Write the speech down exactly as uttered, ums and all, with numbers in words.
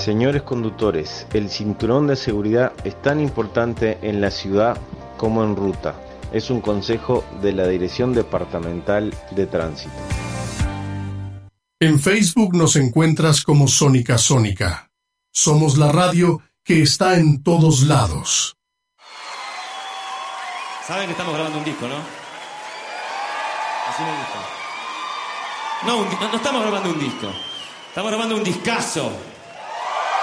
Señores conductores, el cinturón de seguridad es tan importante en la ciudad como en ruta. Es un consejo de la Dirección Departamental de Tránsito. En Facebook nos encuentras como Sónica Sónica. Somos la radio que está en todos lados. Saben que estamos grabando un disco, ¿no? Así me gusta. No, un, no, no estamos grabando un disco. Estamos grabando un discazo.